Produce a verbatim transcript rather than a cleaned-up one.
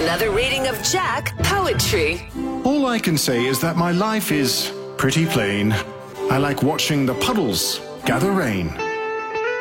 another reading of Jack Poetry. All I can say is that my life is pretty plain. I like watching the puddles gather rain.